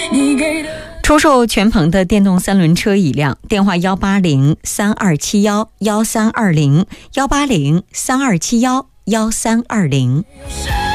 出售全鹏的电动三轮车1辆，电话180-3271-1320，180-3271-1320。